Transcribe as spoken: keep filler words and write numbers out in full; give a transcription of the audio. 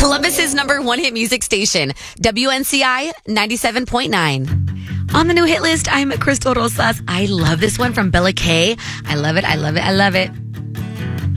Columbus's number one hit music station, W N C I ninety-seven point nine. On the new hit list, I'm Crystal Rosas. I love this one from Bella K. I love it, I love it, I love it.